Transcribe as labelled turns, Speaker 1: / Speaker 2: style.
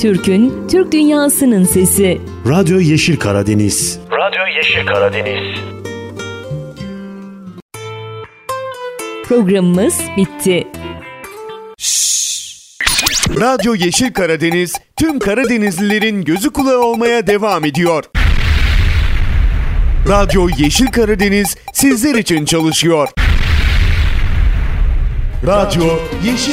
Speaker 1: Türk'ün, Türk dünyasının sesi.
Speaker 2: Radyo Yeşil Karadeniz.
Speaker 3: Radyo Yeşil Karadeniz.
Speaker 1: Programımız bitti.
Speaker 4: Radyo Yeşil Karadeniz tüm Karadenizlilerin gözü kulağı olmaya devam ediyor. Radyo Yeşil Karadeniz sizler için çalışıyor. Radyo Yeşil